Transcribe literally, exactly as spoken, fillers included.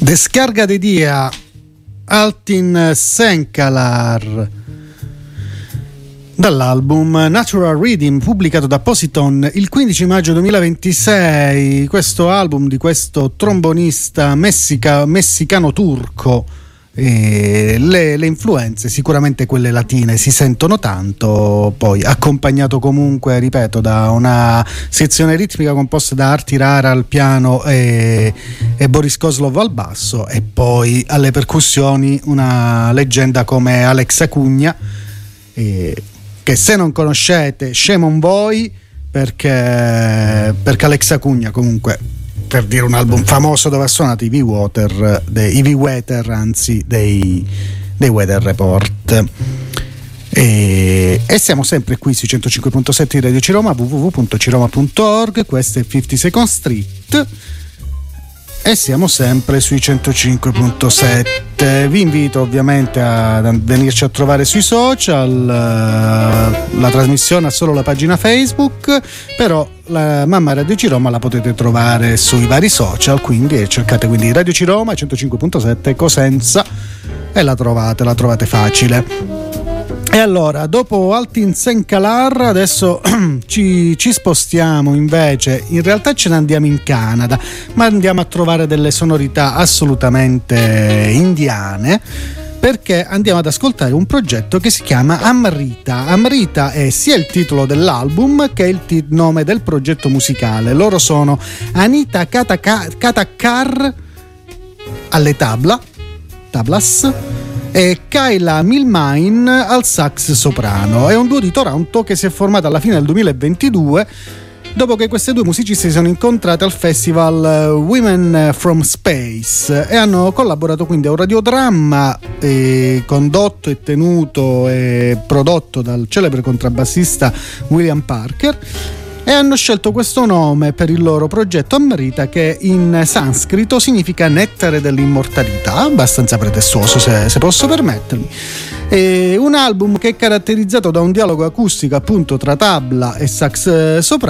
Descarga de dia Altin Senkalar dall'album Natural Rhythm, pubblicato da Positon il quindici maggio duemilaventisei. Questo album di questo trombonista messica, messicano-turco. E le, le influenze, sicuramente quelle latine, si sentono tanto, poi accompagnato comunque, ripeto, da una sezione ritmica composta da Arti Rara al piano e, e Boris Kozlov al basso, e poi alle percussioni una leggenda come Alex Acugna, eh, che se non conoscete, shame on voi, perché, perché Alex Acugna comunque, per dire un album famoso dove ha suonato i V-Water, dei, i V-Water anzi dei, dei Weather Report. E, e siamo sempre qui sui centocinque punto sette di Radio Ciroma, w w w punto ciroma punto org. Questo è cinquanta Second Street e siamo sempre sui centocinque punto sette. Vi invito ovviamente a venirci a trovare sui social. La trasmissione ha solo la pagina Facebook, però la Mamma Radio Ciroma la potete trovare sui vari social, quindi cercate quindi Radio Ciroma centocinque punto sette Cosenza e la trovate, la trovate facile. E allora, dopo Altin Senkalar, adesso ci, ci spostiamo invece, in realtà ce ne andiamo in Canada, ma andiamo a trovare delle sonorità assolutamente indiane, perché andiamo ad ascoltare un progetto che si chiama Amrita. Amrita è sia il titolo dell'album che il t- nome del progetto musicale. Loro sono Anita Kataka- Katakar alle tabla, tablas, e Kyla Milmain al sax soprano. È un duo di Toronto che si è formato alla fine del duemilaventidue, dopo che queste due musicisti si sono incontrate al festival Women from Space e hanno collaborato quindi a un radiodramma eh, condotto e tenuto e prodotto dal celebre contrabbassista William Parker, e hanno scelto questo nome per il loro progetto Amrita, che in sanscrito significa nettare dell'immortalità, abbastanza pretestuoso se, se posso permettermi. E un album che è caratterizzato da un dialogo acustico appunto tra tabla e sax soprano,